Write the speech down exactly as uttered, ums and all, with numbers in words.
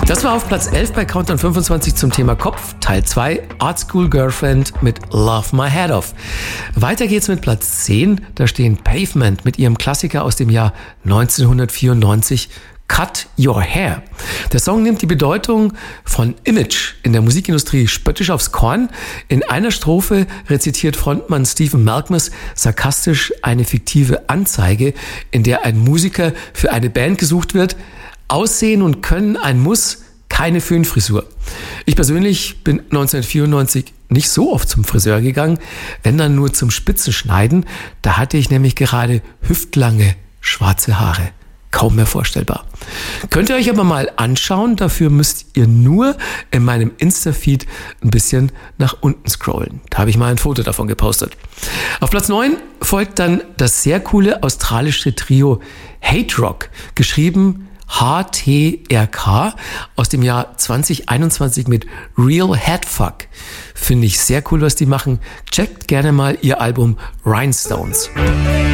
Das war auf Platz elf bei Countdown fünfundzwanzig zum Thema Kopf, Teil zwei, Art School Girlfriend mit Love My Head Off. Weiter geht's mit Platz zehn, da stehen Pavement mit ihrem Klassiker aus dem Jahr neunzehnhundertvierundneunzig, Cut Your Hair. Der Song nimmt die Bedeutung von Image in der Musikindustrie spöttisch aufs Korn. In einer Strophe rezitiert Frontmann Stephen Malkmus sarkastisch eine fiktive Anzeige, in der ein Musiker für eine Band gesucht wird. Aussehen und Können ein Muss, keine Föhnfrisur. Ich persönlich bin neunzehnhundertvierundneunzig nicht so oft zum Friseur gegangen, wenn dann nur zum Spitzenschneiden. Da hatte ich nämlich gerade hüftlange schwarze Haare. Kaum mehr vorstellbar. Könnt ihr euch aber mal anschauen, dafür müsst ihr nur in meinem Insta-Feed ein bisschen nach unten scrollen. Da habe ich mal ein Foto davon gepostet. Auf Platz neun folgt dann das sehr coole australische Trio Hate Rock, geschrieben H T R K aus dem Jahr zwanzig einundzwanzig mit Real Headfuck. Finde ich sehr cool, was die machen. Checkt gerne mal ihr Album Rhinestones.